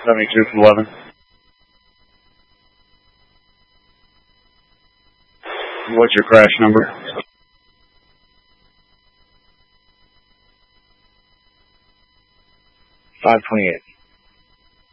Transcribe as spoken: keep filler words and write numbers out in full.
seventy-two from eleven. What's your crash number? five twenty-eight.